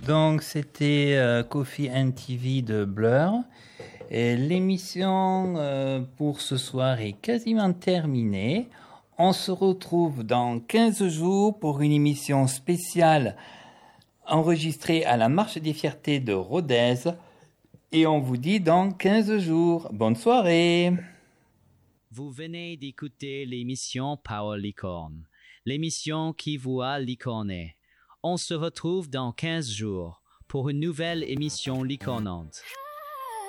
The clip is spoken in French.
Donc c'était Coffee and TV de Blur. Et l'émission pour ce soir est quasiment terminée. On se retrouve dans 15 jours pour une émission spéciale enregistrée à la Marche des Fiertés de Rodez. Et on vous dit dans 15 jours. Bonne soirée. Vous venez d'écouter l'émission Power Licorne, l'émission qui vous a licorné. On se retrouve dans 15 jours pour une nouvelle émission licornante.